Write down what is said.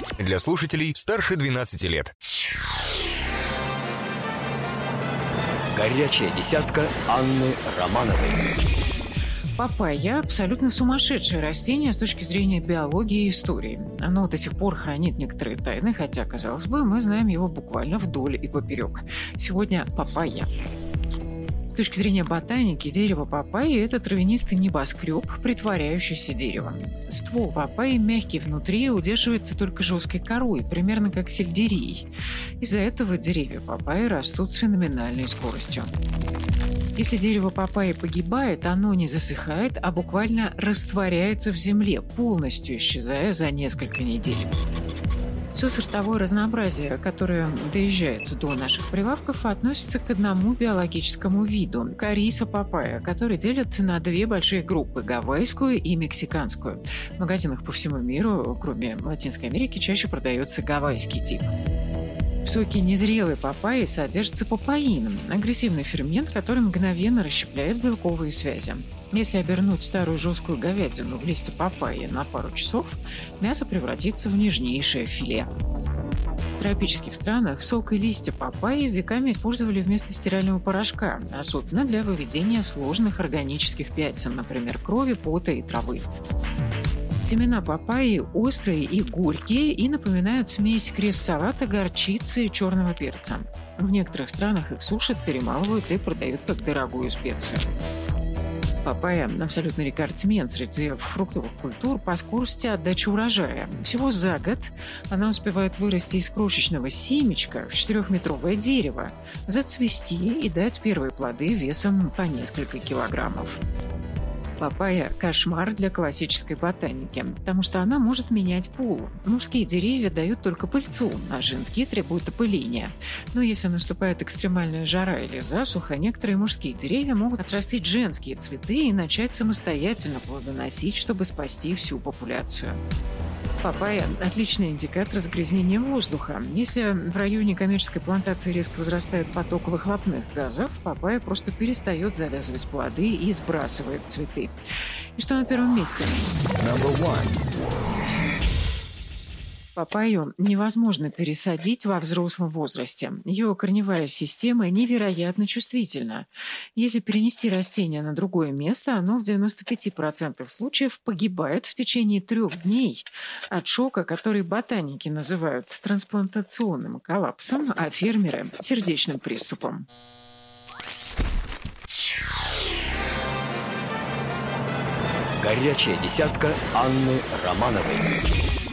Для слушателей старше 12 лет. Горячая десятка Анны Романовой. Папайя – абсолютно сумасшедшее растение с точки зрения биологии и истории. Оно до сих пор хранит некоторые тайны, хотя, казалось бы, мы знаем его буквально вдоль и поперек. Сегодня папайя. С точки зрения ботаники, дерево папайи – это травянистый небоскреб, притворяющийся деревом. Ствол папайи мягкий внутри, удерживается только жесткой корой, примерно как сельдерей. Из-за этого деревья папайи растут с феноменальной скоростью. Если дерево папайи погибает, оно не засыхает, а буквально растворяется в земле, полностью исчезая за несколько недель. Все сортовое разнообразие, которое доезжает до наших прилавков, относится к одному биологическому виду – кориса папайя, который делят на две большие группы – гавайскую и мексиканскую. В магазинах по всему миру, кроме Латинской Америки, чаще продается гавайский тип. В соке незрелой папайи содержится папаин – агрессивный фермент, который мгновенно расщепляет белковые связи. Если обернуть старую жесткую говядину в листья папайи на пару часов, мясо превратится в нежнейшее филе. В тропических странах сок и листья папайи веками использовали вместо стирального порошка, особенно для выведения сложных органических пятен, например, крови, пота и травы. Семена папайи острые и горькие и напоминают смесь крест-салата, горчицы и черного перца. В некоторых странах их сушат, перемалывают и продают как дорогую специю. Папайя – абсолютный рекордсмен среди фруктовых культур по скорости отдачи урожая. Всего за год она успевает вырасти из крошечного семечка в 4-метровое дерево, зацвести и дать первые плоды весом по несколько килограммов. Папайя – кошмар для классической ботаники, потому что она может менять пол. Мужские деревья дают только пыльцу, а женские требуют опыления. Но если наступает экстремальная жара или засуха, некоторые мужские деревья могут отрастить женские цветы и начать самостоятельно плодоносить, чтобы спасти всю популяцию. Папайя – отличный индикатор загрязнения воздуха. Если в районе коммерческой плантации резко возрастает поток выхлопных газов, папайя просто перестает завязывать плоды и сбрасывает цветы. И что на первом месте? Папайю невозможно пересадить во взрослом возрасте. Ее корневая система невероятно чувствительна. Если перенести растение на другое место, оно в 95% случаев погибает в течение 3 дней от шока, который ботаники называют трансплантационным коллапсом, а фермеры – сердечным приступом. Горячая десятка Анны Романовой.